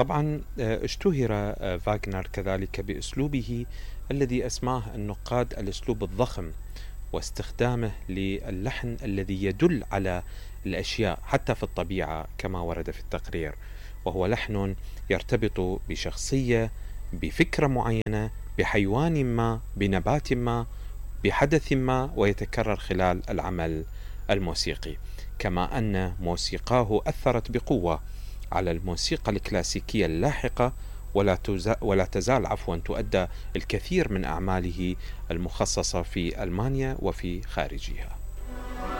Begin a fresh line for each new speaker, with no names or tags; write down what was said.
طبعا اشتهر فاغنر كذلك بأسلوبه الذي أسماه النقاد الأسلوب الضخم، واستخدامه للحن الذي يدل على الأشياء حتى في الطبيعة كما ورد في التقرير، وهو لحن يرتبط بشخصية، بفكرة معينة، بحيوان ما، بنبات ما، بحدث ما، ويتكرر خلال العمل الموسيقي. كما أن موسيقاه أثرت بقوة على الموسيقى الكلاسيكية اللاحقة، ولا تزال تؤدى الكثير من أعماله المخصصة في ألمانيا وفي خارجها.